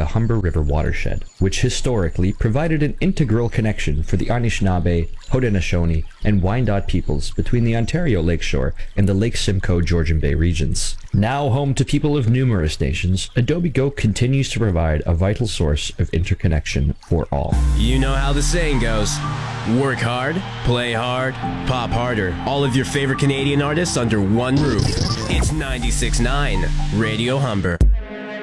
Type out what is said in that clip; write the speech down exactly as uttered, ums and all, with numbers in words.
the Humber River watershed, which historically provided an integral connection for the Anishinaabe, Haudenosaunee, and Wyandot peoples between the Ontario Lakeshore and the Lake Simcoe-Georgian Bay regions. Now home to people of numerous nations, Adobe Go continues to provide a vital source of interconnection for all. You know how the saying goes. Work hard, play hard, pop harder. All of your favorite Canadian artists under one roof. It's ninety-six point nine Radio Humber.